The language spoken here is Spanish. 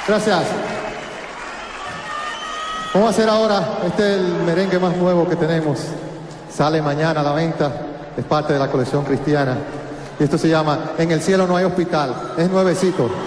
Gracias. Vamos a hacer ahora, este es el merengue más nuevo que tenemos. Sale mañana a la venta, es parte de la colección cristiana. Y esto se llama En el cielo no hay hospital, es nuevecito.